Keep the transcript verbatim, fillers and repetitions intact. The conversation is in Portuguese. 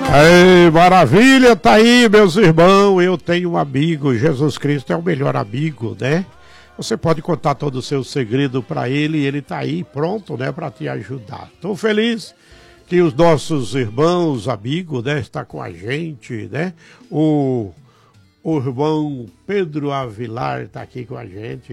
Ei, maravilha, tá aí, meus irmãos. Eu tenho um amigo, Jesus Cristo é o melhor amigo, né? Você pode contar todo o seu segredo para ele e ele tá aí pronto, né, para te ajudar. Tô feliz que os nossos irmãos, amigos, né, está com a gente, né? O, o irmão Pedro Avilar tá aqui com a gente.